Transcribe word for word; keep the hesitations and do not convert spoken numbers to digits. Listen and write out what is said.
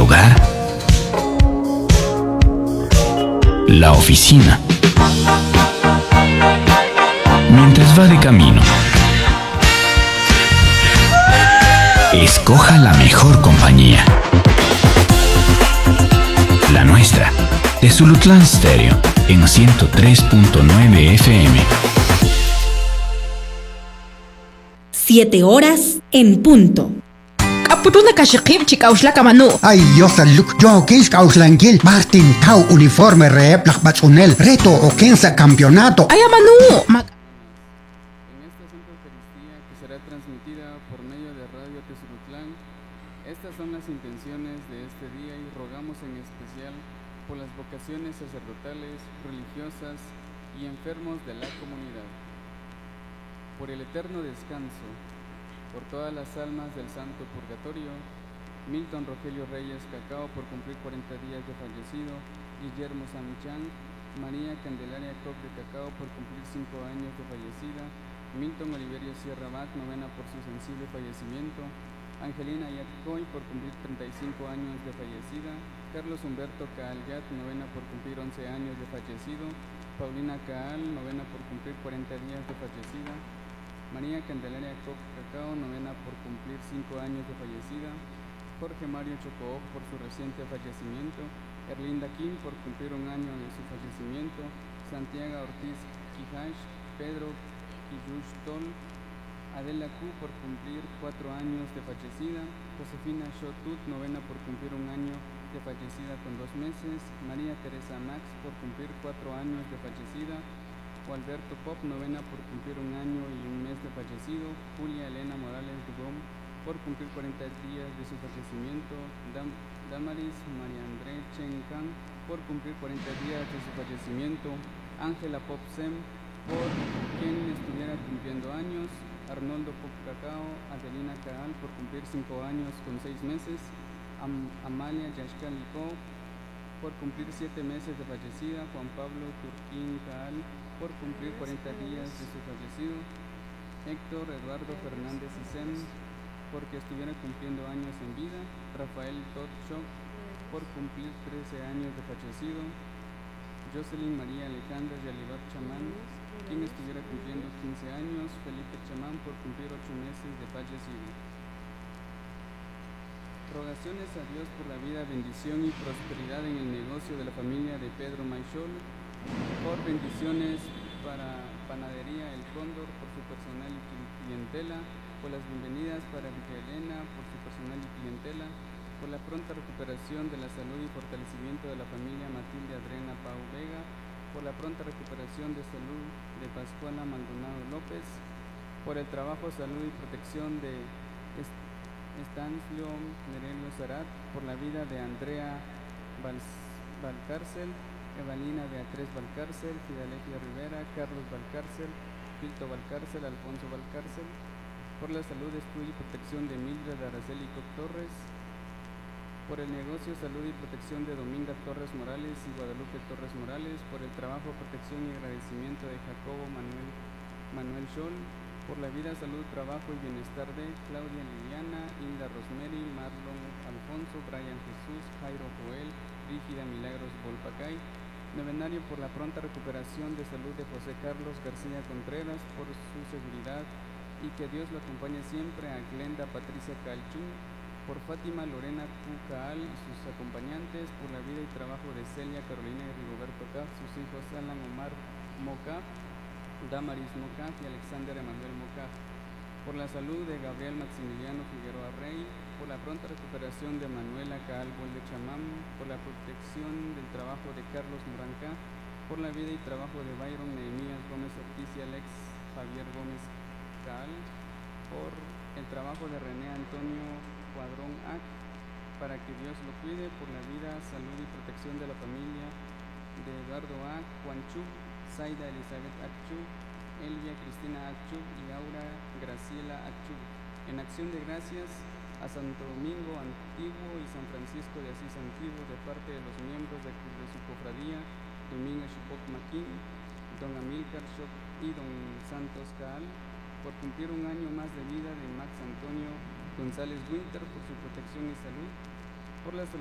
hogar, la oficina. Mientras va de camino, escoja la mejor compañía. La nuestra, de Zulutlán Stereo, en ciento tres punto nueve F M. Siete horas en punto. Apuruna kashikip chikauslaka manu. Ay, Dios saluk. Yo kis kauslankil. Martin Tau uniforme rep lakbatsunel. Reto o quince campeonato. Ay, manu. Ma En esta Santa Eucaristía que será transmitida por medio de Radio Tezulutlán, estas son las intenciones de este día y rogamos en especial por las vocaciones sacerdotales, religiosas y enfermos de la comunidad, por el eterno descanso, por todas las almas del Santo Purgatorio, Milton Rogelio Reyes Cacao por cumplir cuarenta días de fallecido, Guillermo Sanchán, María Candelaria Coc de Cacao por cumplir cinco años de fallecida, Milton Oliverio Sierra Bach, novena por su sensible fallecimiento, Angelina Yatcoy por cumplir treinta y cinco años de fallecida, Carlos Humberto Caal Yat, novena por cumplir once años de fallecido, Paulina Caal, novena por cumplir cuarenta días de fallecida, María Candelaria Coc Cacao, novena por cumplir cinco años de fallecida, Jorge Mario Chocó por su reciente fallecimiento, Erlinda Kim por cumplir un año de su fallecimiento, Santiago Ortiz Quijash, Pedro Quillush Tol, Adela Q por cumplir cuatro años de fallecida, Josefina Shotut, novena por cumplir un año de fallecida con dos meses, María Teresa Max por cumplir cuatro años de fallecida, o Alberto Pop, novena por cumplir un año y un mes de fallecido, Julia Elena Morales Dugón por cumplir cuarenta días de su fallecimiento, Dam Damaris María André Chen Kan por cumplir cuarenta días de su fallecimiento, Ángela Pop Sem por quien estuviera cumpliendo años, Arnoldo Pop Cacao, Adelina Caal por cumplir cinco años con seis meses, Am Amalia Yashka Licó por cumplir siete meses de fallecida, Juan Pablo Turquín Caal por cumplir cuarenta días de su fallecido, Héctor Eduardo Fernández Isem porque estuviera cumpliendo años en vida, Rafael Todd Shock por cumplir trece años de fallecido, Jocelyn María Alejandra Yalibat Chamán, quien estuviera cumpliendo quince años, Felipe Chamán por cumplir ocho meses de fallecido. Rogaciones a Dios por la vida, bendición y prosperidad en el negocio de la familia de Pedro Maichol, por bendiciones para Panadería El Cóndor, por su personal y clientela, por las bienvenidas para Villa Elena, por su personal y clientela, por la pronta recuperación de la salud y fortalecimiento de la familia Matilde Adriana Pau Vega, por la pronta recuperación de salud de Pascuala Maldonado López, por el trabajo, salud y protección de Est Estancio Nerelio Zarat, por la vida de Andrea Val Valcárcel, Evalina Beatriz Valcárcel, Fidelefia Rivera, Carlos Valcárcel, Filto Valcárcel, Alfonso Valcárcel, por la salud, estudio y protección de Mildred Araceli Coc Torres, por el negocio, salud y protección de Dominga Torres Morales y Guadalupe Torres Morales, por el trabajo, protección y agradecimiento de Jacobo Manuel, Manuel Scholl, por la vida, salud, trabajo y bienestar de Claudia Liliana, Hilda Rosemary, Marlon Alfonso, Brian Jesús, Jairo Joel, Rígida Milagros Volpacay, novenario por la pronta recuperación de salud de José Carlos García Contreras, por su seguridad y que Dios lo acompañe siempre, a Glenda Patricia Calchún, por Fátima Lorena Cucaal y sus acompañantes, por la vida y trabajo de Celia Carolina y Rigoberto Caf, sus hijos Alan Omar Mocaf, Damaris Mocaf y Alexander Emanuel Mocaf, por la salud de Gabriel Maximiliano Figueroa Rey, por la pronta recuperación de Manuela Caal de Chamán, por la protección del trabajo de Carlos Moranca, por la vida y trabajo de Byron Nehemías Gómez Ortiz y Alex Javier Gómez Caal, por el trabajo de René Antonio Cuadrón Ac, para que Dios lo cuide, por la vida, salud y protección de la familia de Eduardo Ac, Juan Chub, Zaida Elizabeth Acchub, Elvia Cristina Acchub y Aura Graciela Acchub. En acción de gracias a Santo Domingo Antiguo y San Francisco de Asís Antiguo, de parte de los miembros de, de su cofradía, Domingo Chipoc Maquín, don Amílcar Shock y don Santos Caal, por cumplir un año más de vida de Max Antonio González Winter, por su protección y salud, por la